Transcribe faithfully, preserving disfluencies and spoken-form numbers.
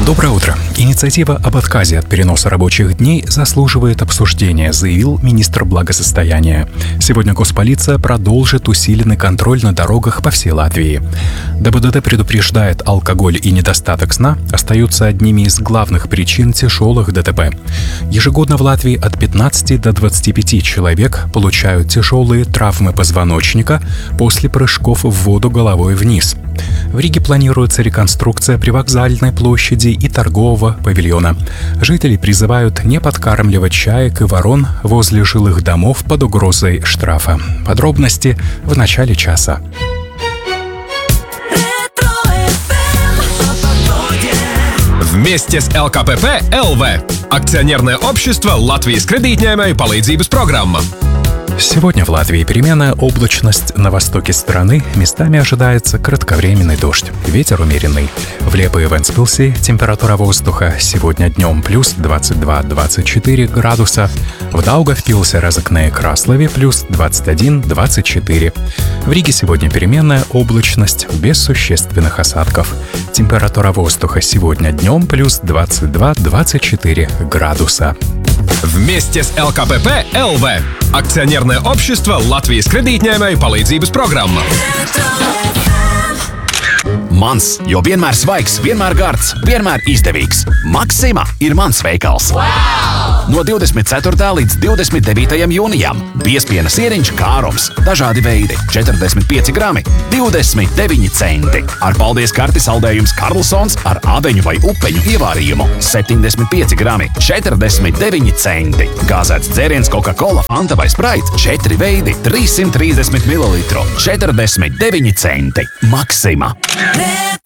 Доброе утро. Инициатива об отказе от переноса рабочих дней заслуживает обсуждения, заявил министр благосостояния. Сегодня Госполиция продолжит усиленный контроль на дорогах по всей Латвии. ДБДД предупреждает, алкоголь и недостаток сна остаются одними из главных причин тяжелых ДТП. Ежегодно в Латвии от пятнадцати до двадцати пяти человек получают тяжелые травмы позвоночника после прыжков в воду головой вниз. В Риге планируется реконструкция привокзальной площади и торгового павильона. Жители призывают не подкармливать чаек и ворон возле жилых домов под угрозой штрафа. Подробности в начале часа. Вместе с эл ка пэ пэ эл вэ – акционерное общество Латвijas kredītņēmēju palīdzības программа. Сегодня в Латвии переменная облачность. На востоке страны местами ожидается кратковременный дождь. Ветер умеренный. В Лепе и Вентспилсе температура воздуха сегодня днем плюс двадцать два - двадцать четыре градуса. В Даугавпилсе, Разокне и Краслове плюс двадцать один - двадцать четыре. В Риге сегодня переменная облачность без существенных осадков. Температура воздуха сегодня днем плюс двадцать два - двадцать четыре градуса. Вместе с эл ка пэ пэ эл вэ – акционерное общество Латвijas kredītņēmēju palīdzības programma. Mans, jo vienmēr svaigs, vienmēr gards, vienmēr izdevīgs. Maxima ir mans veikals. Wow! No divdesmit ceturtā līdz divdesmit devītajam jūnijam biezpiena sieriņš Kārums. Dažādi veidi - četrdesmit pieci grami, divdesmit deviņi centi. Ar paldies karti saldējums Karlsons ar ābeņu vai upeņu ievārījumu - septiņdesmit pieci grami, četrdesmit deviņi centi. Gāzēts dzēriens Coca-Cola, Fanta vai Sprite - četri veidi - trīssimt trīsdesmit mililitru, četrdesmit deviņi centi. Maxima.